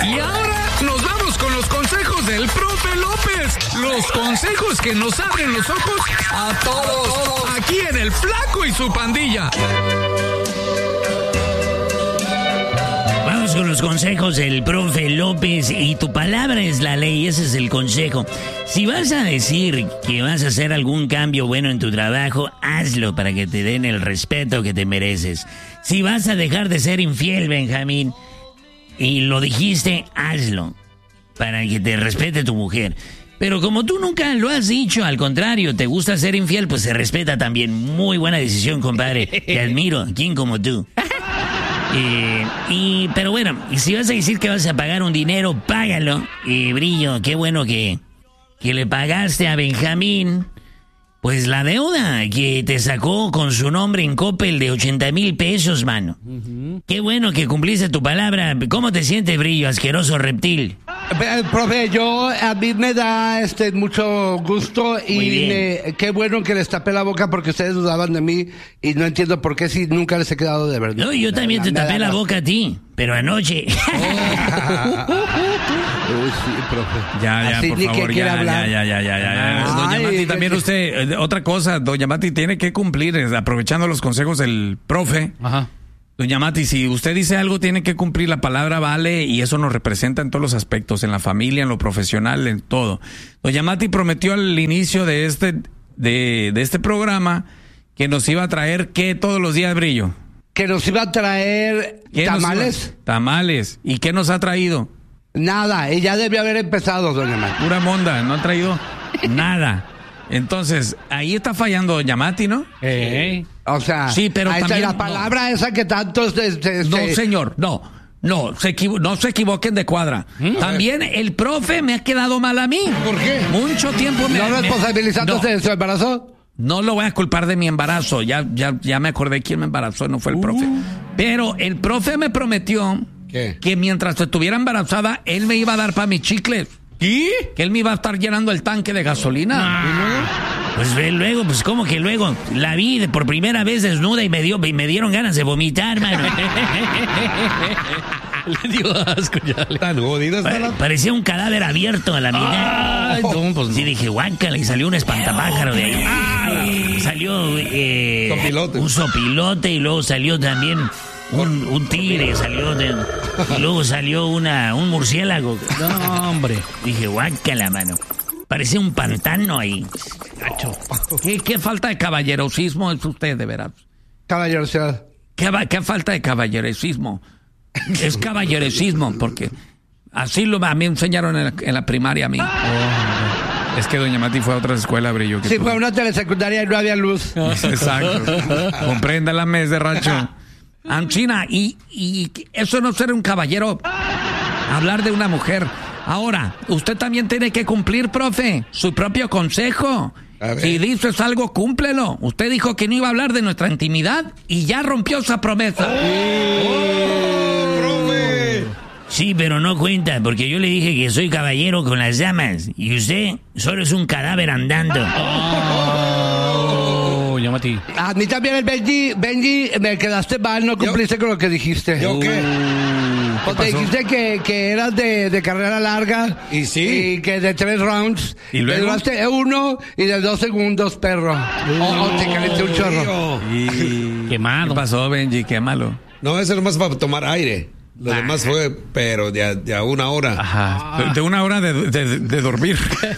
Y ahora nos vamos con los consejos del profe López. Los consejos que nos abren los ojos a todos. Aquí en El Flaco y su pandilla. Vamos con los consejos del profe López. Y tu palabra es la ley, ese es el consejo. Si vas a decir que vas a hacer algún cambio bueno en tu trabajo, hazlo para que te den el respeto que te mereces. Si vas a dejar de ser infiel, Benjamín, y lo dijiste, hazlo para que te respete tu mujer. Pero como tú nunca lo has dicho, al contrario, te gusta ser infiel, pues se respeta también. Muy buena decisión, compadre. Te admiro, ¿quién como tú? Pero bueno, si vas a decir que vas a pagar un dinero, págalo. Brillo, qué bueno que le pagaste a Benjamín, pues la deuda que te sacó con su nombre en Coppel de 80,000 pesos, mano. Qué bueno que cumpliste tu palabra. ¿Cómo te sientes, Brillo, asqueroso reptil? Profe, a mí me da mucho gusto y qué bueno que les tapé la boca porque ustedes dudaban de mí y no entiendo por qué si nunca les he quedado de verdad. No, yo también te tapé la boca a ti, pero anoche. Uy, sí, profe. Ya, así por ni favor, que quiera hablar. ya. Doña Mati, también usted, otra cosa, Doña Mati tiene que cumplir, aprovechando los consejos del profe. Ajá. Doña Mati, si usted dice algo, tiene que cumplir. La palabra vale y eso nos representa en todos los aspectos, en la familia, en lo profesional, en todo. Doña Mati prometió al inicio de este programa que nos iba a traer, ¿qué todos los días, Brillo? Que nos iba a traer tamales. Tamales. ¿Y qué nos ha traído? Nada, y ya debió haber empezado, doña Mati. Pura monda, no ha traído nada. Entonces, ahí está fallando Doña Mati, ¿no? O sea, sí, pero ahí también, está la palabra esa que tantos... No, señor, no se equivoquen de cuadra. También el profe me ha quedado mal a mí. ¿Por qué? Mucho tiempo ¿No responsabilizándose de su embarazo? No lo voy a culpar de mi embarazo. Ya me acordé quién me embarazó, no fue el profe. Pero el profe me prometió que mientras estuviera embarazada, él me iba a dar para mis chicles. ¿Y? Que él me iba a estar llenando el tanque de gasolina. Pues luego, pues ¿cómo que luego? La vi por primera vez desnuda y me dieron ganas de vomitar, mano. Le dio asco ya. Tan jodido está Parecía un cadáver abierto a la mitad. Pues sí, dije, guácala, y salió un espantapájaro de ahí. Salió un sopilote y luego salió también un tigre, y luego salió un murciélago. No, hombre. Dije, guácala, mano. Parecía un pantano ahí. ¿Qué falta de caballerosismo es usted, de veras? Caballerosidad. ¿Qué falta de caballerosismo? Es caballerosismo, porque así a mí me enseñaron en la primaria a mí. Es que Doña Mati fue a otra escuela, Brillo. Sí, fue a una telesecundaria y no había luz. Exacto. Comprenda la mes de rancho. Anchina, y eso no ser un caballero, hablar de una mujer. Ahora, usted también tiene que cumplir, profe, su propio consejo. Si dices algo, cúmplelo. Usted dijo que no iba a hablar de nuestra intimidad y ya rompió esa promesa. ¡Profe! Sí, pero no cuenta, porque yo le dije que soy caballero con las damas y usted solo es un cadáver andando. Mati. A mí también el Benji, me quedaste mal, no cumpliste con lo que dijiste. ¿Yo qué? Porque dijiste que eras de carrera larga. ¿Y sí? Y que de 3 rounds. ¿Y luego? Que duraste 1 y de 2 segundos, perro. Te calenté un chorro. Quemado. ¿Qué pasó, Benji? Quémalo. No, eso nomás para tomar aire. Lo demás fue, pero de a 1 hora. Ajá. De 1 hora de dormir.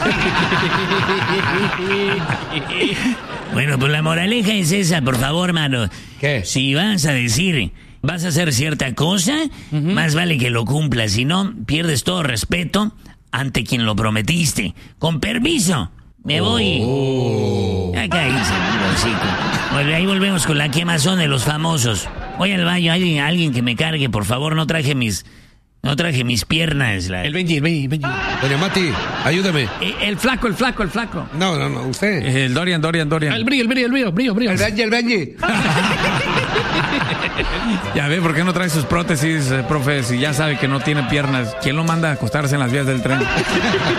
Bueno, pues la moraleja es esa, por favor, mano. ¿Qué? Si vas a decir, vas a hacer cierta cosa, más vale que lo cumplas. Si no, pierdes todo respeto ante quien lo prometiste. Con permiso, me voy. Acá hice el hocico. Bueno, ahí volvemos con la quemazón de los famosos. Voy al baño, alguien que me cargue, por favor, no traje mis piernas. El Benji. Doña Mati, ayúdame. El flaco. No, usted. El Dorian. El brillo. El Benji. Ya ve, ¿por qué no trae sus prótesis, profe? Si ya sabe que no tiene piernas, ¿quién lo manda a acostarse en las vías del tren?